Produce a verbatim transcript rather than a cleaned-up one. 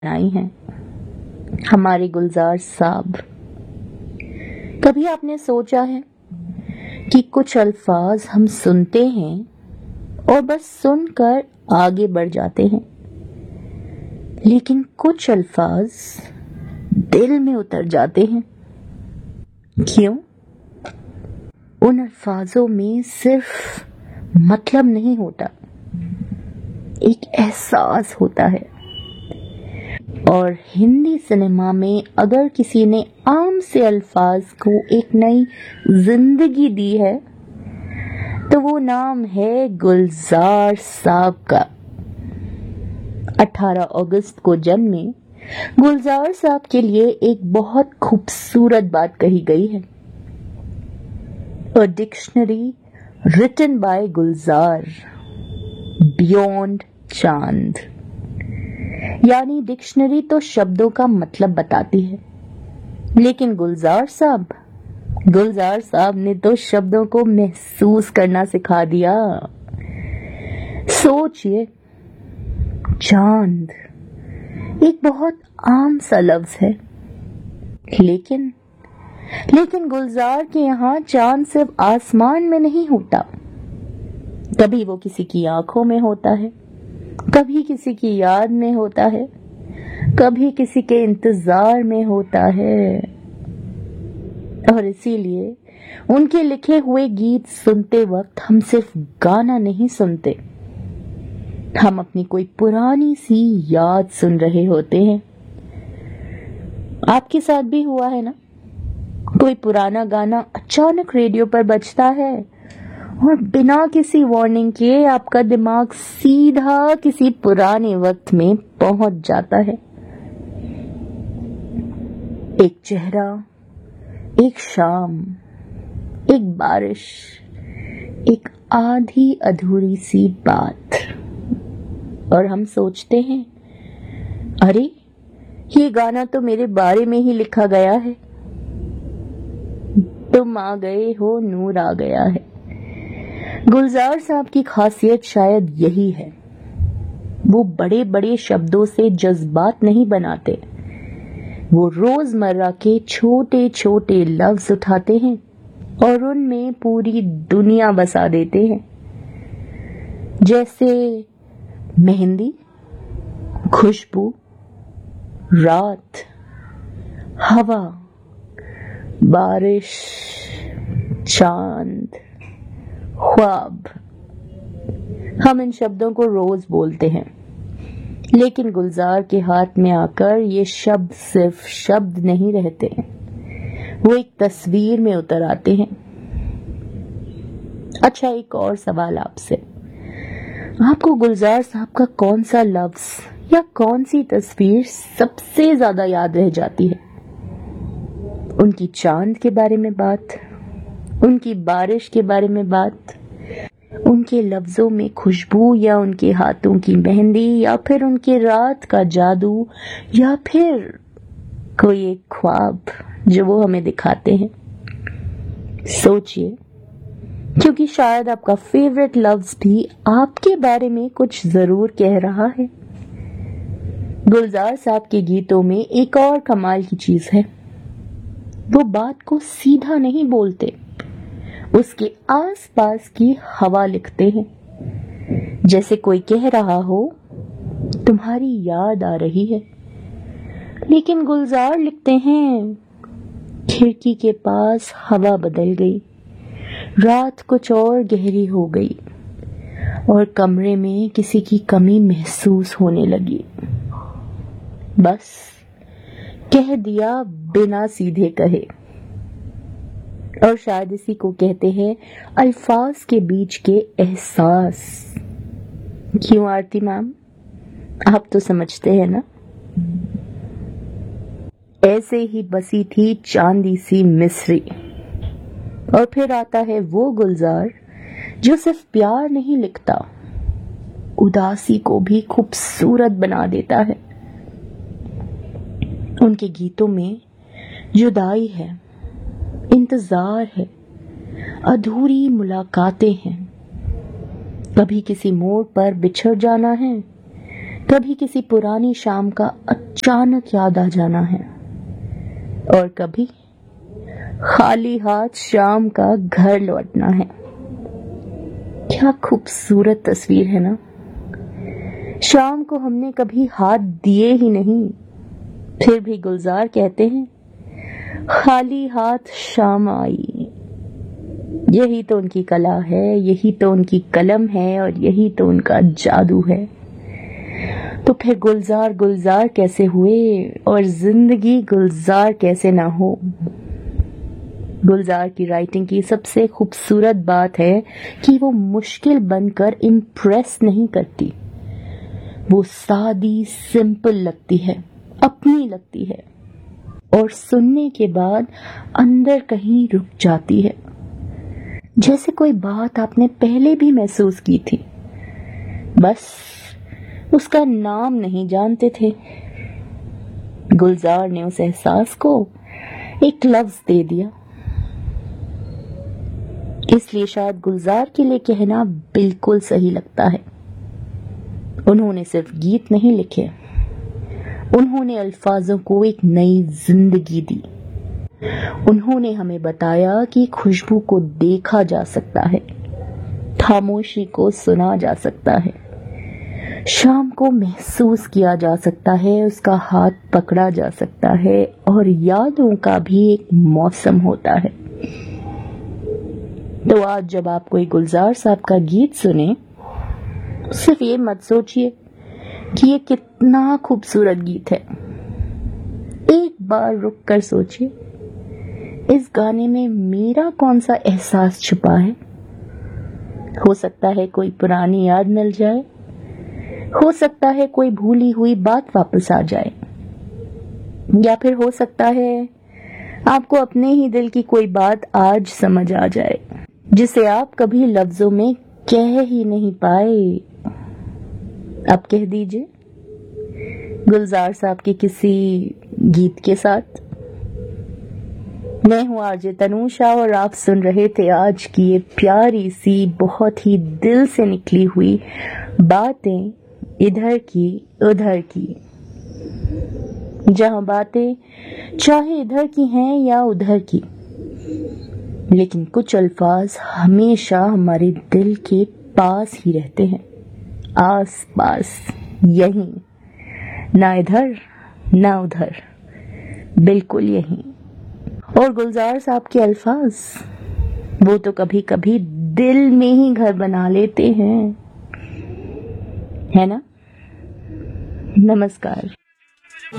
आई हैं हमारे गुलजार साहब। कभी आपने सोचा है कि कुछ अल्फाज हम सुनते हैं और बस सुनकर आगे बढ़ जाते हैं, लेकिन कुछ अल्फाज दिल में उतर जाते हैं। क्यों? उन अल्फाजों में सिर्फ मतलब नहीं होता, एक एहसास होता है। और हिंदी सिनेमा में अगर किसी ने आम से अल्फाज को एक नई जिंदगी दी है तो वो नाम है गुलजार साहब का। अठारह अगस्त को जन्मे गुलजार साहब के लिए एक बहुत खूबसूरत बात कही गई है। A dictionary written by Gulzar beyond चांद। यानी डिक्शनरी तो शब्दों का मतलब बताती है, लेकिन गुलजार साहब गुलजार साहब ने तो शब्दों को महसूस करना सिखा दिया। सोचिए, चांद एक बहुत आम सा लफ्ज है, लेकिन लेकिन गुलजार के यहाँ चांद सिर्फ आसमान में नहीं होता। कभी वो किसी की आंखों में होता है, कभी किसी की याद में होता है, कभी किसी के इंतजार में होता है। और इसीलिए उनके लिखे हुए गीत सुनते वक्त हम सिर्फ गाना नहीं सुनते, हम अपनी कोई पुरानी सी याद सुन रहे होते हैं। आपके साथ भी हुआ है ना? कोई पुराना गाना अचानक रेडियो पर बजता है और बिना किसी वार्निंग के आपका दिमाग सीधा किसी पुराने वक्त में पहुंच जाता है। एक चेहरा, एक शाम, एक बारिश, एक आधी अधूरी सी बात, और हम सोचते हैं, अरे ये गाना तो मेरे बारे में ही लिखा गया है। तुम आ गए हो, नूर आ गया है। गुलजार साहब की खासियत शायद यही है, वो बड़े बड़े शब्दों से जज्बात नहीं बनाते, वो रोजमर्रा के छोटे छोटे लफ्ज उठाते हैं और उनमें पूरी दुनिया बसा देते हैं। जैसे मेहंदी, खुशबू, रात, हवा, बारिश, चांद, ख्वाब। हम इन शब्दों को रोज बोलते हैं, लेकिन गुलजार के हाथ में आकर ये शब्द सिर्फ शब्द नहीं रहते, वो एक तस्वीर में उतर आते हैं। अच्छा, एक और सवाल आपसे, आपको गुलजार साहब का कौन सा लफ्ज या कौन सी तस्वीर सबसे ज्यादा याद रह जाती है? उनकी चांद के बारे में बात, उनकी बारिश के बारे में बात, उनके लफ्जों में खुशबू, या उनके हाथों की मेहंदी, या फिर उनके रात का जादू, या फिर कोई एक ख्वाब जो वो हमें दिखाते हैं। सोचिए, क्योंकि शायद आपका फेवरेट लफ्ज भी आपके बारे में कुछ जरूर कह रहा है। गुलजार साहब के गीतों में एक और कमाल की चीज है, वो बात को सीधा नहीं बोलते, उसके आसपास की हवा लिखते हैं। जैसे कोई कह रहा हो, तुम्हारी याद आ रही है, लेकिन गुलजार लिखते हैं, खिड़की के पास हवा बदल गई, रात कुछ और गहरी हो गई, और कमरे में किसी की कमी महसूस होने लगी। बस कह दिया बिना सीधे कहे। और शायद इसी को कहते हैं अल्फाज के बीच के एहसास। क्यों आरती मैम, आप तो समझते हैं ना? ऐसे ही बसी थी चांदी सी मिस्री। और फिर आता है वो गुलजार जो सिर्फ प्यार नहीं लिखता, उदासी को भी खूबसूरत बना देता है। उनके गीतों में जुदाई है, इंतजार है, अधूरी मुलाकातें हैं। कभी किसी मोड़ पर बिछड़ जाना है, कभी किसी पुरानी शाम का अचानक याद आ जाना है, और कभी खाली हाथ शाम का घर लौटना है। क्या खूबसूरत तस्वीर है ना। शाम को हमने कभी हाथ दिए ही नहीं, फिर भी गुलजार कहते हैं खाली हाथ शाम आई। यही तो उनकी कला है, यही तो उनकी कलम है, और यही तो उनका जादू है। तो फिर गुलजार गुलजार कैसे हुए और जिंदगी गुलजार कैसे ना हो। गुलजार की राइटिंग की सबसे खूबसूरत बात है कि वो मुश्किल बनकर इम्प्रेस नहीं करती। वो सादी सिंपल लगती है, अपनी लगती है, और सुनने के बाद अंदर कहीं रुक जाती है, जैसे कोई बात आपने पहले भी महसूस की थी, बस उसका नाम नहीं जानते थे। गुलजार ने उस एहसास को एक लफ्ज दे दिया। इसलिए शायद गुलजार के लिए कहना बिल्कुल सही लगता है, उन्होंने सिर्फ गीत नहीं लिखे, उन्होंने अल्फाजों को एक नई जिंदगी दी। उन्होंने हमें बताया कि खुशबू को देखा जा सकता है, खामोशी को सुना जा सकता है, शाम को महसूस किया जा सकता है, उसका हाथ पकड़ा जा सकता है, और यादों का भी एक मौसम होता है। तो आज जब आप कोई गुलजार साहब का गीत सुने, सिर्फ ये मत सोचिए कि ये कितना खूबसूरत गीत है। एक बार रुक कर सोचिए, इस गाने में मेरा कौन सा एहसास छुपा है। हो सकता है कोई पुरानी याद मिल जाए, हो सकता है कोई भूली हुई बात वापस आ जाए, या फिर हो सकता है आपको अपने ही दिल की कोई बात आज समझ आ जाए, जिसे आप कभी लफ्जों में कह ही नहीं पाए। अब कह दीजिए गुलजार साहब के किसी गीत के साथ। मैं हूँ आरजे तनुषा, और आप सुन रहे थे आज की ये प्यारी सी, बहुत ही दिल से निकली हुई बातें, इधर की उधर की, जहां बातें चाहे इधर की हैं या उधर की, लेकिन कुछ अल्फाज हमेशा हमारे दिल के पास ही रहते हैं, आस पास, यहीं, ना इधर ना उधर, बिल्कुल यहीं। और गुलजार साहब के अल्फाज, वो तो कभी कभी दिल में ही घर बना लेते हैं, है ना। नमस्कार।